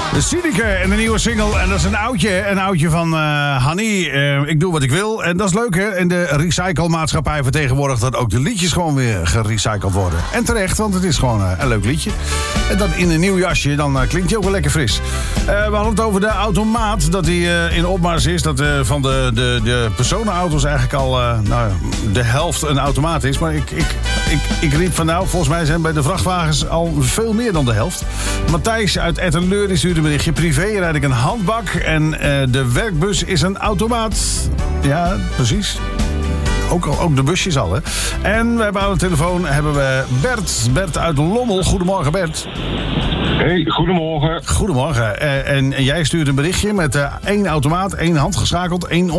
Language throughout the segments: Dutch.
Sineke en de nieuwe single. En dat is een oudje van Hanni. Ik doe wat ik wil. En dat is leuk, hè? En de recyclemaatschappij vertegenwoordigt dat ook de liedjes gewoon weer gerecycled worden. En terecht, want het is gewoon een leuk liedje. En dan in een nieuw jasje, dan klinkt hij ook wel lekker fris. We hadden het over de automaat, dat die in opmars is. Dat van de personenauto's eigenlijk al de helft een automaat is. Maar ik riep van volgens mij zijn bij de vrachtwagens al veel meer dan de helft. Matthijs uit Ettenleur die stuurde een berichtje. Privé rijd ik een handbak en de werkbus is een automaat. Ja, precies. Ook de busjes al, hè. En we hebben aan de telefoon Bert uit Lommel. Goedemorgen, Bert. Hey, goedemorgen. Goedemorgen. En jij stuurt een berichtje met 1 automaat, 1 handgeschakeld, 1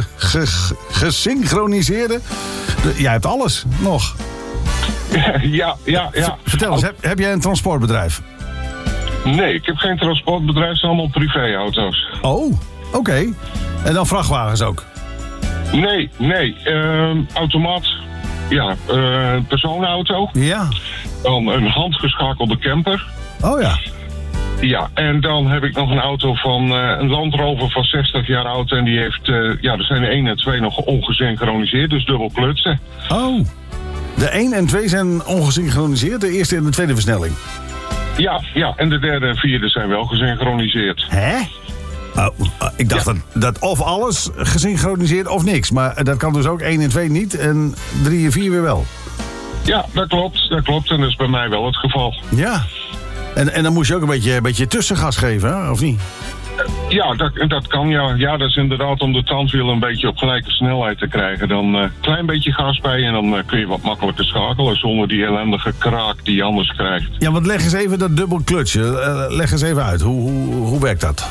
gesynchroniseerde. Jij hebt alles nog. Ja. Vertel eens, heb jij een transportbedrijf? Nee, ik heb geen transportbedrijf, het zijn allemaal privéauto's. Oh, oké. En dan vrachtwagens ook? Nee. Automaat, personenauto. Ja. Dan een handgeschakelde camper. Oh ja. Ja, en dan heb ik nog een auto van een Land Rover van 60 jaar oud. En die heeft, er zijn de 1 en 2 nog ongesynchroniseerd, dus dubbel klutsen. Oh, de 1 en 2 zijn ongesynchroniseerd, de eerste en de tweede versnelling? Ja, en de derde en vierde zijn wel gesynchroniseerd. Hè? Ik dacht dat of alles gesynchroniseerd of niks. Maar dat kan dus ook 1 en 2 niet en 3 en 4 weer wel. Ja, dat klopt. En dat is bij mij wel het geval. Ja. En dan moest je ook een beetje tussengas geven, hè? Of niet? Ja, dat kan, ja. Ja, dat is inderdaad om de tandwiel een beetje op gelijke snelheid te krijgen. Dan een klein beetje gas bij en dan kun je wat makkelijker schakelen zonder die ellendige kraak die je anders krijgt. Ja, want leg eens even dat dubbel klutsje. Leg eens even uit. Hoe werkt dat?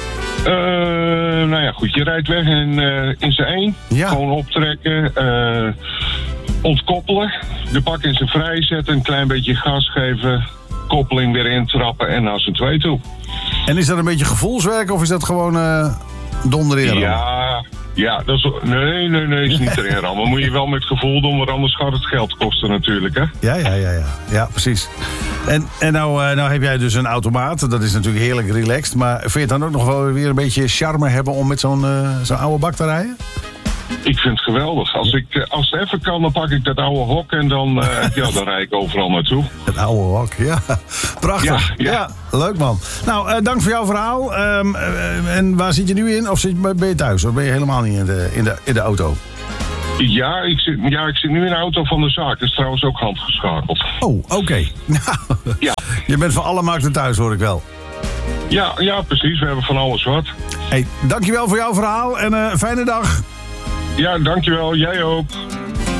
Goed. Je rijdt weg in zijn 1. Ja. Gewoon optrekken. Ontkoppelen. De bak in zijn vrij zetten. Een klein beetje gas geven. Koppeling weer intrappen en naar zijn 2 toe. En is dat een beetje gevoelswerk of is dat gewoon donderen? Ja, dat is... Nee, is niet erin rammen. Moet je wel met gevoel doen, want anders gaat het geld kosten natuurlijk, hè? Ja, precies. En nou heb jij dus een automaat, dat is natuurlijk heerlijk relaxed, maar vind je het dan ook nog wel weer een beetje charme hebben om met zo'n oude bak te rijden? Ik vind het geweldig. Als het even kan, dan pak ik dat oude hok en dan rijd ik overal naartoe. Het oude hok, ja. Prachtig. Ja, leuk man. Nou, dank voor jouw verhaal. En waar zit je nu in? Of ben je thuis? Of ben je helemaal niet in de auto? Ja, ik zit nu in de auto van de zaak. Dat is trouwens ook handgeschakeld. Oh, oké. Ja. Je bent van alle markten thuis, hoor ik wel. Ja, precies. We hebben van alles wat. Hey, dankjewel voor jouw verhaal en fijne dag. Ja, dankjewel. Jij ook.